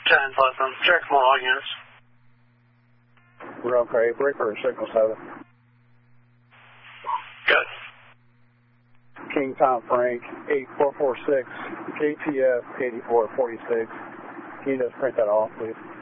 10-11. Check from all units. We're okay. Breaker signal 7. Good. King Tom Frank, 8446, KTF 8446. Can you just print that off, please?